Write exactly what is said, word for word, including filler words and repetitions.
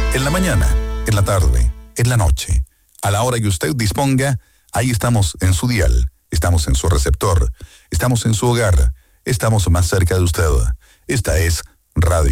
En la mañana, en la tarde, en la noche, a la hora que usted disponga, ahí estamos en su dial, estamos en su receptor, estamos en su hogar, estamos más cerca de usted. Esta es Radio